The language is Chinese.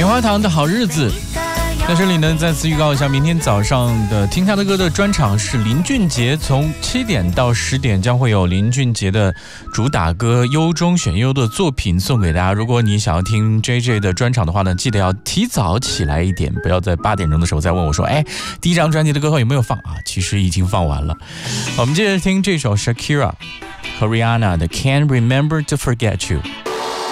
花糖的好日子。在这里呢，再次预告一下，明天早上的听他的歌的专场是林俊杰，从7点到10点将会有林俊杰的主打歌优中选优的作品送给大家。如果你想要听 JJ 的专场的话呢，记得要提早起来一点，不要在8点钟的时候再问我说，第一张专辑的歌后有没有放啊？其实已经放完了。我们接着听这首 Shakira 和 Rihanna 的 Can't Remember to Forget You。